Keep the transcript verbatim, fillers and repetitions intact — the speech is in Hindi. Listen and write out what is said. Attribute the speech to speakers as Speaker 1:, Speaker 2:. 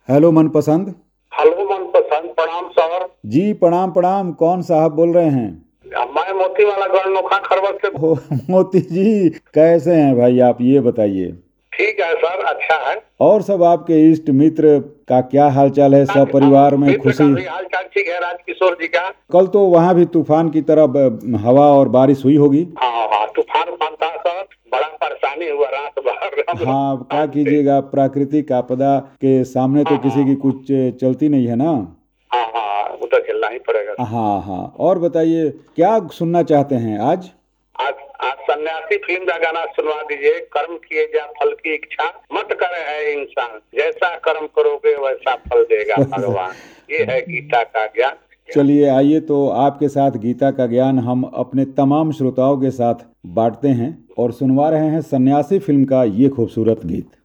Speaker 1: हेलो मनपसंद।
Speaker 2: हेलो मनपसंद, प्रणाम सर।
Speaker 1: जी प्रणाम प्रणाम, कौन साहब बोल रहे हैं?
Speaker 2: मैं मोती वाला गढ़ नोखा खरबत से।
Speaker 1: हो मोती जी, कैसे हैं भाई आप, ये बताइए।
Speaker 2: ठीक है सर, अच्छा है।
Speaker 1: और सब आपके इष्ट मित्र का क्या हालचाल है, सब
Speaker 2: हाँ,
Speaker 1: परिवार में
Speaker 2: मित्र का
Speaker 1: खुशी?
Speaker 2: भी हाल चाल ठीक है, राजकिशोर जी का।
Speaker 1: कल तो वहाँ भी तूफान की तरह ब- हवा और बारिश हुई होगी।
Speaker 2: हाँ हाँ, तूफान उफान था सर, बड़ा परेशानी हुआ रात भर हम लोग
Speaker 1: हाँ, क्या
Speaker 2: तूफान से।
Speaker 1: कीजिएगा, प्राकृतिक आपदा के सामने तो
Speaker 2: हाँ
Speaker 1: किसी की
Speaker 2: हाँ
Speaker 1: कुछ चलती नहीं है ना।
Speaker 2: हाँ हाँ, वो तो झेलना ही पड़ेगा।
Speaker 1: हाँ हाँ, और बताइए क्या सुनना चाहते हैं आज?
Speaker 2: आज आज सन्यासी फिल्म का गाना सुनवा दीजिए। कर्म किए जा फल की इच्छा मत करे है इंसान, जैसा कर्म करोगे वैसा फल देगा भगवान। ये है गीता का ज्ञान।
Speaker 1: चलिए आइए, तो आपके साथ गीता का ज्ञान हम अपने तमाम श्रोताओं के साथ बांटते हैं और सुनवा रहे हैं सन्यासी फिल्म का ये खूबसूरत गीत।